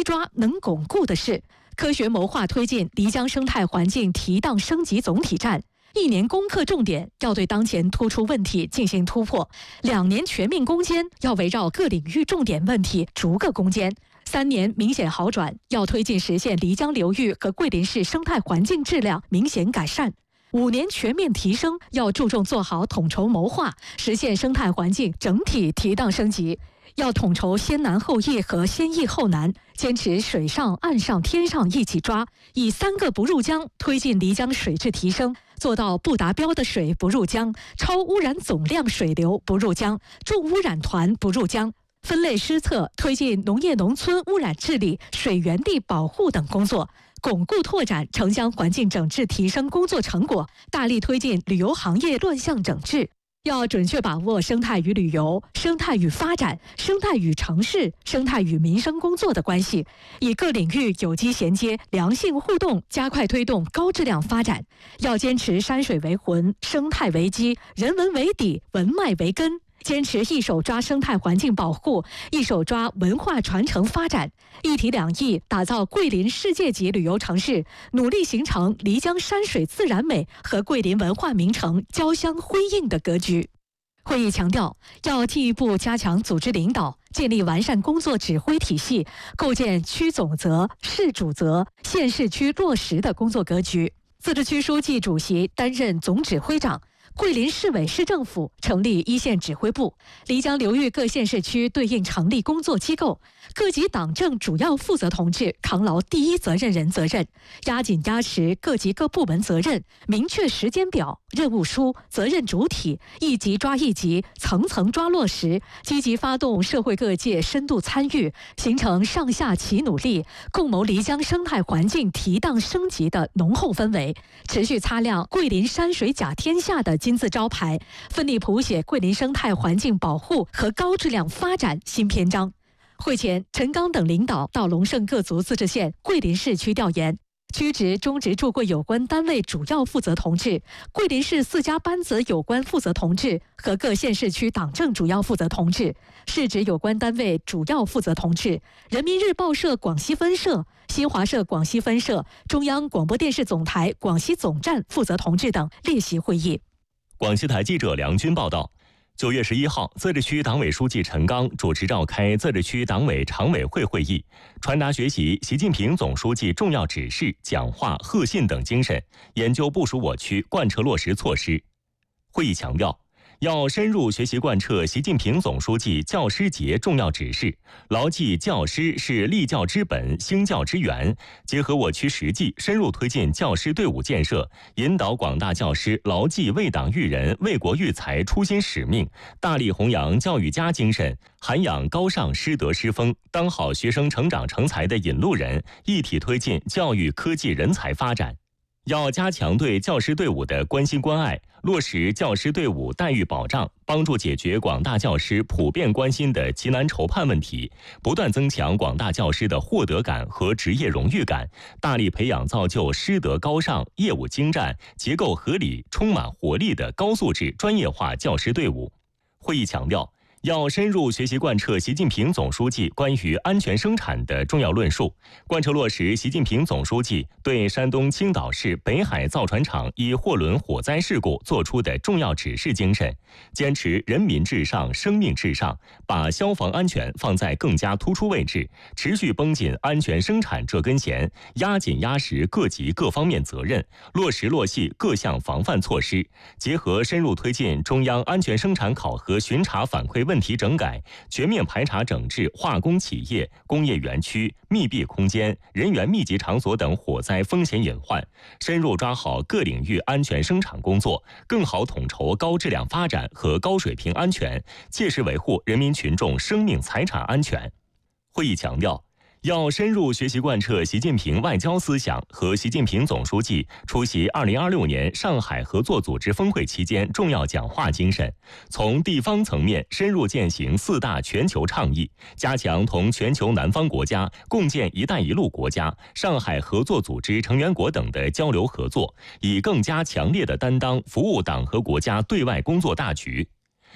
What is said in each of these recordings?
抓能巩固的是科学谋划推进漓江生态环境提档升级总体战。1年攻克重点，要对当前突出问题进行突破；2年全面攻坚，要围绕各领域重点问题逐个攻坚；3年明显好转，要推进实现漓江流域和桂林市生态环境质量明显改善；5年全面提升，要注重做好统筹谋划，实现生态环境整体提档升级。要统筹先难后易和先易后难，坚持水上、岸上、天上一起抓，以3个不入江推进漓江水质提升，做到不达标的水不入江，超污染总量水流不入江，重污染团不入江。分类施策，推进农业农村污染治理、水源地保护等工作，巩固拓展城乡环境整治提升工作成果，大力推进旅游行业乱象整治。要准确把握生态与旅游、生态与发展、生态与城市、生态与民生工作的关系，以各领域有机衔接、良性互动，加快推动高质量发展。要坚持山水为魂、生态为基、人文为底、文脉为根。坚持一手抓生态环境保护，一手抓文化传承发展，一体两翼打造桂林世界级旅游城市，努力形成漓江山水自然美和桂林文化名城交相辉映的格局。会议强调，要进一步加强组织领导，建立完善工作指挥体系，构建区总责、市主责、县市区落实的工作格局。自治区书记主席担任总指挥长。桂林市委市政府成立一线指挥部，漓江流域各县市区对应成立工作机构，各级党政主要负责同志扛牢第一责任人责任，压紧压实各级各部门责任，明确时间表、任务书、责任主体，一级抓一级，层层抓落实，积极发动社会各界深度参与，形成上下齐努力，共谋漓江生态环境提档升级的浓厚氛围，持续擦亮桂林山水甲天下的金字招牌，奋力谱写桂林生态环境保护和高质量发展新篇章。会前，陈刚等领导到龙胜各族自治县桂林市区调研，区直、中直驻桂有关单位主要负责同志、桂林市4家班子有关负责同志和各县市区党政主要负责同志、市直有关单位主要负责同志、人民日报社广西分社、新华社广西分社、中央广播电视总台广西总站负责同志等列席会议。 广西台记者梁军报道，9月11号，自治区党委书记陈刚主持召开自治区党委常委会会议，传达学习习近平总书记重要指示、讲话、贺信等精神，研究部署我区贯彻落实措施。会议强调，要深入学习贯彻习近平总书记教师节重要指示，牢记教师是立教之本、兴教之源，结合我区实际，深入推进教师队伍建设，引导广大教师牢记为党育人、为国育才初心使命，大力弘扬教育家精神，涵养高尚师德师风，当好学生成长成才的引路人，一体推进教育科技人才发展。要加强对教师队伍的关心关爱，落实教师队伍待遇保障，帮助解决广大教师普遍关心的急难愁盼问题，不断增强广大教师的获得感和职业荣誉感，大力培养造就师德高尚、业务精湛、结构合理、充满活力的高素质专业化教师队伍。会议强调，要深入学习贯彻习近平总书记关于安全生产的重要论述，贯彻落实习近平总书记对山东青岛市北海造船厂一货轮火灾事故作出的重要指示精神，坚持人民至上、生命至上，把消防安全放在更加突出位置，持续绷紧安全生产这根弦，压紧压实各级各方面责任，落实落细各项防范措施，结合深入推进中央安全生产考核巡查反馈问题整改，全面排查整治化工企业、工业园区、密闭空间、人员密集场所等火灾风险隐患，深入抓好各领域安全生产工作，更好统筹高质量发展和高水平安全，切实维护人民群众生命财产安全。会议强调，要深入学习贯彻习近平外交思想和习近平总书记出席2026年上海合作组织峰会期间重要讲话精神，从地方层面深入践行4大全球倡议，加强同全球南方国家共建“一带一路”国家、上海合作组织成员国等的交流合作，以更加强烈的担当服务党和国家对外工作大局。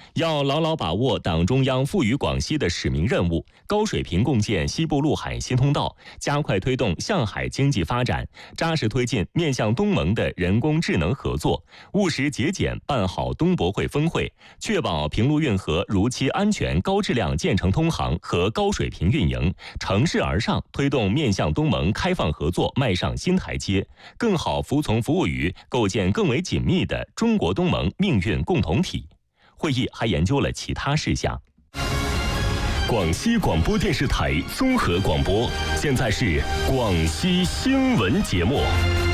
要牢牢把握党中央赋予广西的使命任务，高水平共建西部陆海新通道，加快推动向海经济发展，扎实推进面向东盟的人工智能合作，务实节俭办好东博会峰会，确保平陆运河如期安全高质量建成通航和高水平运营，乘势而上，推动面向东盟开放合作迈上新台阶，更好服从服务于构建更为紧密的中国东盟命运共同体。会议还研究了其他事项。 广西广播电视台综合广播，现在是广西新闻节目。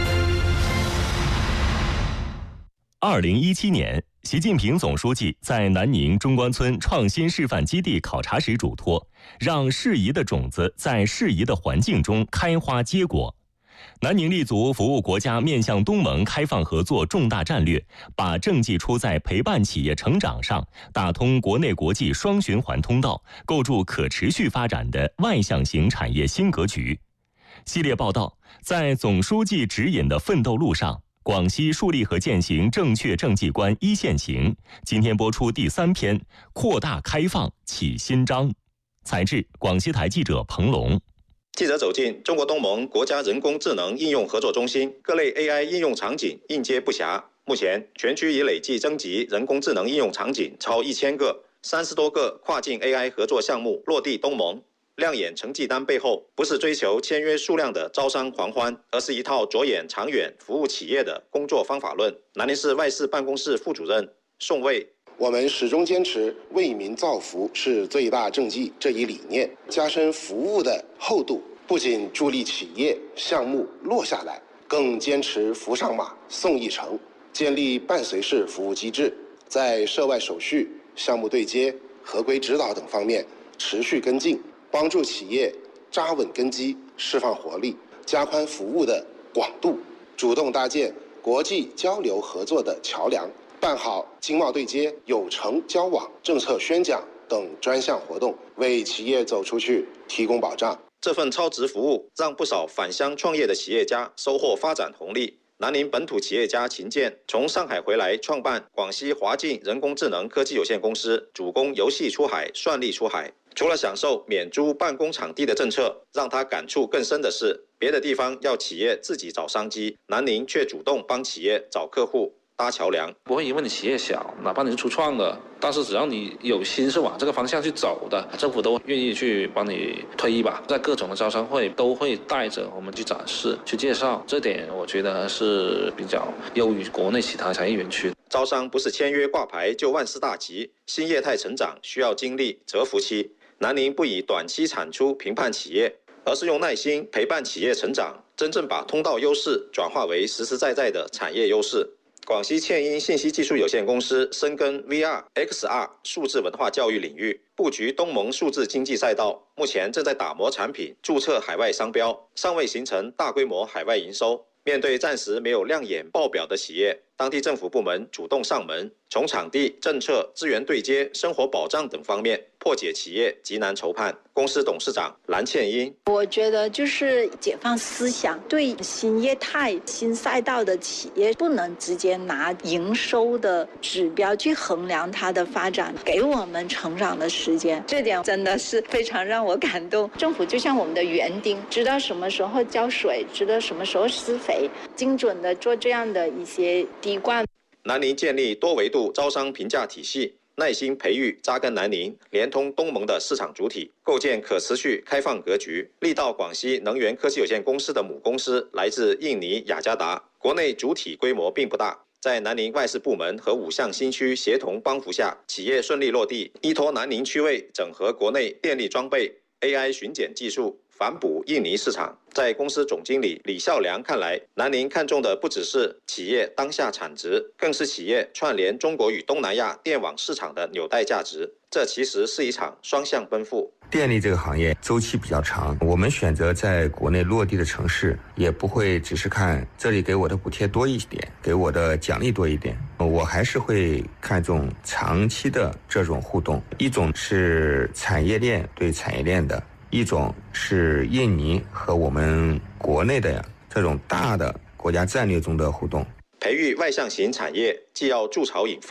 2017年，习近平总书记在南宁中关村创新示范基地考察时嘱托，让适宜的种子在适宜的环境中开花结果。南宁立足服务国家面向东盟开放合作重大战略，把政绩出在陪伴企业成长上，打通国内国际双循环通道，构筑可持续发展的外向型产业新格局。系列报道在总书记指引的奋斗路上，广西树立和践行正确政绩观一线行。今天播出第3篇，扩大开放启新章。采制广西台记者彭龙。 记者走进中国东盟国家人工智能应用合作中心，各类 AI 应用场景应接不暇。目前，全区已累计征集人工智能应用场景超1000个，30多个跨境 AI 合作项目落地东盟。亮眼成绩单背后，不是追求签约数量的招商狂欢，而是一套着眼长远、服务企业的工作方法论。南宁市外事办公室副主任宋卫。 我们始终坚持为民造福是最大政绩这一理念，加深服务的厚度，不仅助力企业项目落下来，更坚持扶上马送一程，建立伴随式服务机制，在涉外手续、项目对接、合规指导等方面持续跟进，帮助企业扎稳根基，释放活力，加宽服务的广度，主动搭建国际交流合作的桥梁，办好经贸对接、有成交往、政策宣讲等专项活动，为企业走出去提供保障。 这份超值服务让不少返乡创业的企业家收获发展红利。南宁本土企业家秦健从上海回来，创办广西华进人工智能科技有限公司，主攻游戏出海、算力出海。除了享受免租办公场地的政策，让他感触更深的是，别的地方要企业自己找商机，南宁却主动帮企业找客户、搭桥梁。 不会因为你企业小，哪怕你是初创的，但是只要你有心是往这个方向去走的，政府都愿意去帮你推一把。在各种的招商会都会带着我们去展示、去介绍，这点我觉得是比较优于国内其他产业园区。 招商不是签约挂牌就万事大吉，新业态成长需要经历蛰伏期。南宁不以短期产出评判企业，而是用耐心陪伴企业成长，真正把通道优势转化为实实在在的产业优势。广西倩音信息技术有限公司深耕 VR、XR 数字文化教育领域，布局东盟数字经济赛道，目前正在打磨产品，注册海外商标，尚未形成大规模海外营收。面对暂时没有亮眼报表的企业，当地政府部门主动上门，从场地、政策、资源对接、生活保障等方面破解企业急难愁盼。公司董事长蓝倩英， 我觉得就是解放思想，对新业态、新赛道的企业不能直接拿营收的指标去衡量它的发展，给我们成长的时间，这点真的是非常让我感动。政府就像我们的园丁，知道什么时候浇水，知道什么时候施肥，精准的做这样的一些滴灌。 南宁建立多维度招商评价体系，耐心培育扎根南宁，连通东盟的市场主体，构建可持续开放格局。力道广西能源科技有限公司的母公司来自印尼雅加达，国内主体规模并不大，在南宁外事部门和5项新区协同帮扶下，企业顺利落地，依托南宁区位整合国内电力装备、AI 巡检技术，反哺印尼市场。在公司总经理李孝良看来，南宁看重的不只是企业当下产值，更是企业串联中国与东南亚电网市场的纽带价值。这其实是一场双向奔赴。 电力这个行业周期比较长，我们选择在国内落地的城市，也不会只是看这里给我的补贴多一点，给我的奖励多一点，我还是会看重长期的这种互动。一种是产业链对产业链的，一种是印尼和我们国内的这种大的国家战略中的互动。 培育外向型产业，既要筑巢引凤，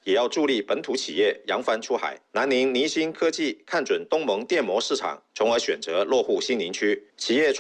也要助力本土企业扬帆出海。南宁泥兴科技看准东盟电膜市场，从而选择落户新宁区企业。